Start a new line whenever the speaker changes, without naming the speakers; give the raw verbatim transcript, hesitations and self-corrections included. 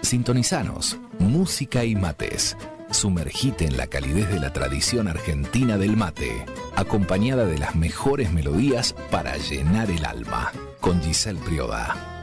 Sintonizanos, música y mates. Sumergite en la calidez de la tradición argentina del mate, acompañada de las mejores melodías para llenar el alma. Con Giselle Prioda.